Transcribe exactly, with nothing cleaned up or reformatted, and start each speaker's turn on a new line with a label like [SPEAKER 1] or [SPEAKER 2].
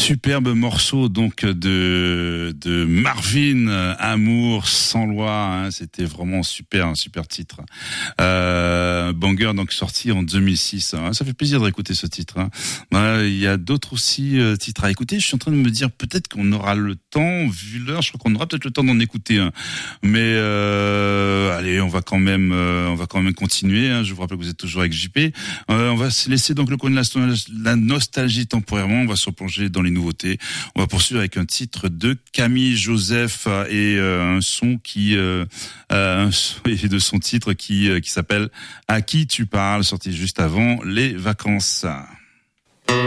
[SPEAKER 1] Superbe morceau donc de de Marvin, Amour sans loi, hein, c'était vraiment super, un super titre. Euh, Banger donc sorti en deux mille six, hein, ça fait plaisir de réécouter ce titre. Hein. Euh, il y a d'autres aussi euh, titres à écouter. Je suis en train de me dire peut-être qu'on aura le temps, vu l'heure, je crois qu'on aura peut-être le temps d'en écouter un. Mais euh, allez, on va quand même, euh, on va quand même continuer. Hein. Je vous rappelle que vous êtes toujours avec J P. Euh, on va se laisser donc le coin de la, la nostalgie temporairement. On va se replonger dans les nouveautés. On va poursuivre avec un titre de Camille Joseph et euh, un son qui, euh, euh, un son, et de son titre qui, euh, qui s'appelle À qui tu parles, sorti juste avant les vacances.